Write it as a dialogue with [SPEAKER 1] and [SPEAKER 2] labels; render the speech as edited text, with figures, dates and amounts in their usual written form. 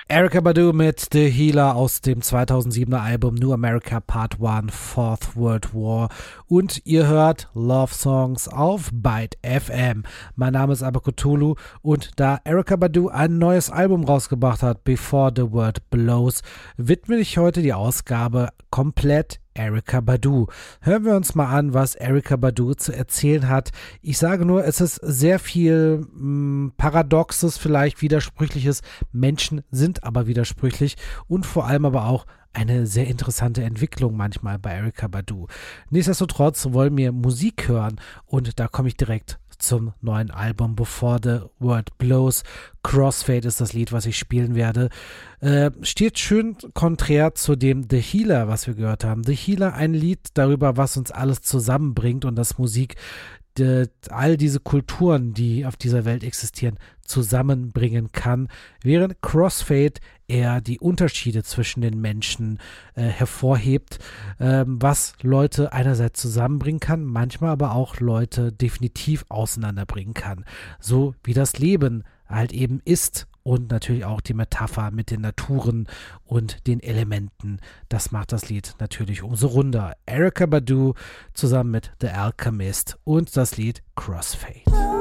[SPEAKER 1] Erykah Badu mit The Healer aus dem 2007er Album New America Part 1 Fourth World War und ihr hört Love Songs auf Byte FM. Mein Name ist Abba Cthulhu und da Erykah Badu ein neues Album rausgebracht hat, Before the World Blows, widme ich heute die Ausgabe komplett Erykah Badu. Hören wir uns mal an, was Erykah Badu zu erzählen hat. Ich sage nur, es ist sehr viel Paradoxes, vielleicht Widersprüchliches. Menschen sind aber widersprüchlich und vor allem aber auch eine sehr interessante Entwicklung manchmal bei Erykah Badu. Nichtsdestotrotz wollen wir Musik hören und da komme ich direkt zum neuen Album Before the World Blows. Crossfade ist das Lied, was ich spielen werde. Steht schön konträr zu dem The Healer, was wir gehört haben. The Healer, ein Lied darüber, was uns alles zusammenbringt und dass Musik all diese Kulturen, die auf dieser Welt existieren, zusammenbringen kann, während Crossfade eher die Unterschiede zwischen den Menschen hervorhebt, was Leute einerseits zusammenbringen kann, manchmal aber auch Leute definitiv auseinanderbringen kann. So wie das Leben halt eben ist und natürlich auch die Metapher mit den Naturen und den Elementen. Das macht das Lied natürlich umso runder. Erykah Badu zusammen mit The Alchemist und das Lied Crossfade.